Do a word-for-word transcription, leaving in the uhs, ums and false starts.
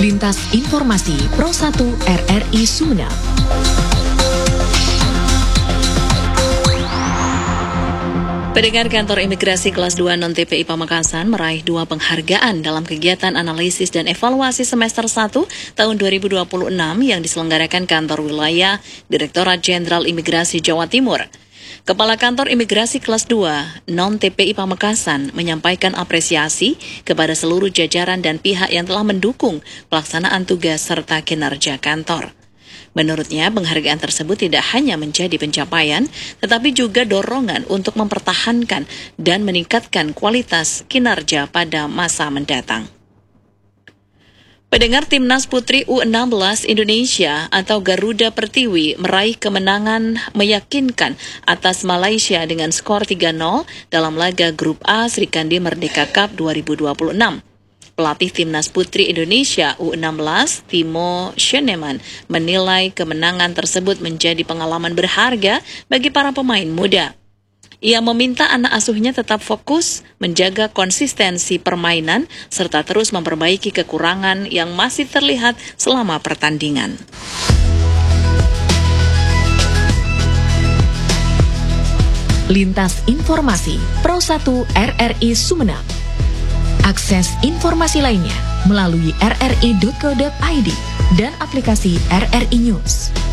Lintas Informasi Pro satu R R I Sumeneb. Pendengar, Kantor Imigrasi Kelas dua Non-T P I Pamekasan meraih dua penghargaan dalam kegiatan analisis dan evaluasi semester satu tahun dua ribu dua puluh enam yang diselenggarakan Kantor Wilayah Direktorat Jenderal Imigrasi Jawa Timur. Kepala Kantor Imigrasi Kelas dua Non-T P I Pamekasan menyampaikan apresiasi kepada seluruh jajaran dan pihak yang telah mendukung pelaksanaan tugas serta kinerja kantor. Menurutnya, penghargaan tersebut tidak hanya menjadi pencapaian, tetapi juga dorongan untuk mempertahankan dan meningkatkan kualitas kinerja pada masa mendatang. Pendengar, Timnas Putri U enam belas Indonesia atau Garuda Pertiwi meraih kemenangan meyakinkan atas Malaysia dengan skor tiga nol dalam laga Grup A Srikandi Merdeka Cup dua ribu dua puluh enam. Pelatih Timnas Putri Indonesia U enam belas, Timo Schoenemann, menilai kemenangan tersebut menjadi pengalaman berharga bagi para pemain muda. Ia meminta anak asuhnya tetap fokus, menjaga konsistensi permainan, serta terus memperbaiki kekurangan yang masih terlihat selama pertandingan. Lintas Informasi Pro satu R R I Sumeneb. Akses informasi lainnya melalui r r i dot co dot i d dan aplikasi R R I News.